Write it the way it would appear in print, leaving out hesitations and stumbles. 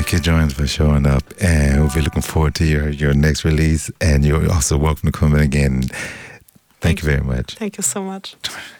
Thank you, Jones, for showing up. And we'll be looking forward to your next release. And you're also welcome to come in again. Thank you very much. Thank you so much.